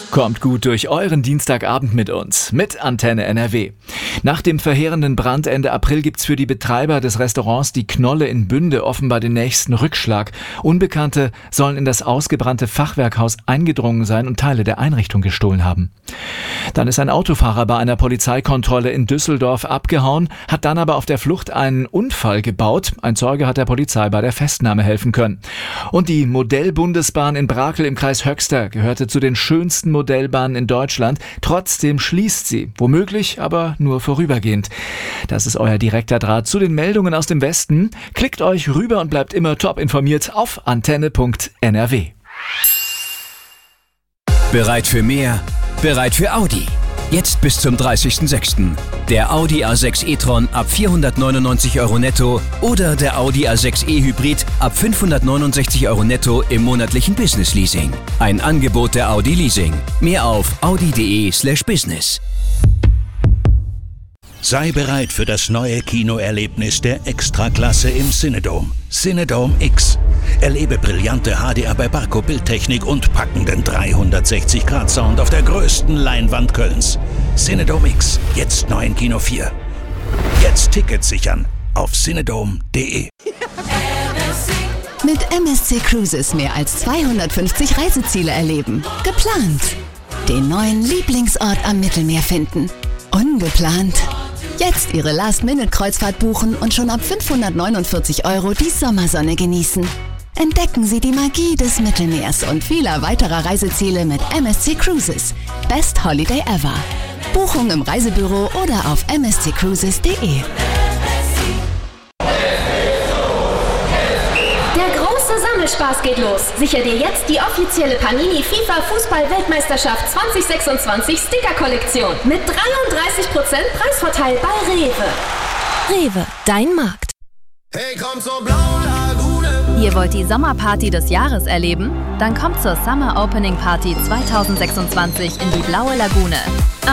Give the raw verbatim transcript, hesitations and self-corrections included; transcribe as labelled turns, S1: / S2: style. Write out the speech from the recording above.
S1: Kommt gut durch euren Dienstagabend mit uns, mit Antenne N R W. Nach dem verheerenden Brand Ende April gibt's für die Betreiber des Restaurants Die Knolle in Bünde offenbar den nächsten Rückschlag. Unbekannte sollen in das ausgebrannte Fachwerkhaus eingedrungen sein und Teile der Einrichtung gestohlen haben. Dann ist ein Autofahrer bei einer Polizeikontrolle in Düsseldorf abgehauen, hat dann aber auf der Flucht einen Unfall gebaut. Ein Zeuge hat der Polizei bei der Festnahme helfen können. Und die Modellbundesbahn in Brakel im Kreis Höxter gehörte zu den schönsten Modellbahnen in Deutschland. Trotzdem schließt sie, womöglich aber nur vorübergehend. Das ist euer direkter Draht zu den Meldungen aus dem Westen. Klickt euch rüber und bleibt immer top informiert auf antenne punkt n r w.
S2: Bereit für mehr? Bereit für Audi. Jetzt bis zum dreißigsten sechsten Der Audi A sechs e-tron ab vierhundertneunundneunzig Euro netto oder der Audi A sechs e Hybrid ab fünfhundertneunundsechzig Euro netto im monatlichen Business Leasing. Ein Angebot der Audi Leasing. Mehr auf audi punkt de slash business.
S3: Sei bereit für das neue Kinoerlebnis der Extraklasse im Cinedome. Cinedome X. Erlebe brillante H D R bei Barco Bildtechnik und packenden dreihundertsechzig Grad Sound auf der größten Leinwand Kölns. Cinedome X, jetzt neu in Kino vier. Jetzt Tickets sichern auf cinedome punkt de.
S4: Mit M S C Cruises mehr als zweihundertfünfzig Reiseziele erleben. Geplant. Den neuen Lieblingsort am Mittelmeer finden. Ungeplant. Jetzt Ihre Last-Minute-Kreuzfahrt buchen und schon ab fünfhundertneunundvierzig Euro die Sommersonne genießen. Entdecken Sie die Magie des Mittelmeers und vieler weiterer Reiseziele mit M S C Cruises. Best Holiday ever. Buchung im Reisebüro oder auf m s c cruises punkt de.
S5: Der große Sammelspaß geht los. Sicher dir jetzt die offizielle Panini FIFA Fußball-Weltmeisterschaft zwanzig sechsundzwanzig Sticker-Kollektion mit dreiunddreißig Prozent Preisvorteil bei Rewe.
S6: Rewe, dein Markt.
S7: Hey, komm zur blauen Lagune.
S6: Ihr wollt die Sommerparty des Jahres erleben? Dann kommt zur Summer Opening Party zweitausendsechsundzwanzig in die Blaue Lagune.